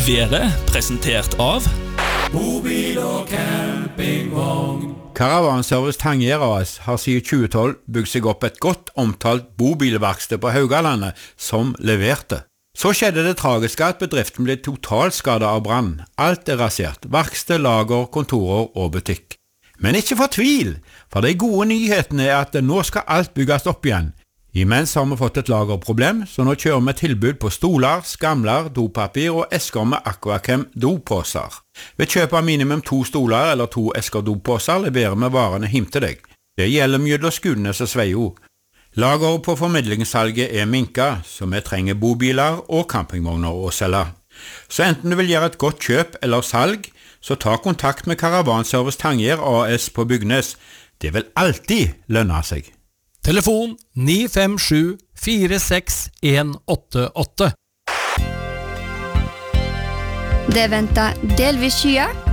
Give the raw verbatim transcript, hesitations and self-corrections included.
Været presentert av Bobil og campingvogn. Karavanservice Tangier A S har siden tjue tolv bygd seg opp et godt omtalt bobilverksted på Haugalandet som leverte. Så skjedde det tragiske at bedriften ble totalskadet av brann. Alt er rasert, verksted, lager, kontorer og butikk. Men ikke fortvil, for de gode nyhetene er at nå skal alt bygges opp igjen. Imens har vi fått et lagerproblem, så nå kjører vi tilbud på stoler, skamler, dopapir og esker med Aquachem dopåser. Ved kjøp av minimum to stoler eller to esker dopåser leverer vi varene hjem til deg. Det gjelder mjødler Skudenes og Sveio. Lageret på formidlingssalget er minka, så vi trenger bobiler og campingvogner å selge. Så enten du vil gjøre et godt kjøp eller salg, så ta kontakt med Karavanservice Tangier A S på Bygnes. Det vil alltid lønne seg. Telefon ni fem sju fire seks en åtte åtte. Det venter delvis skyer,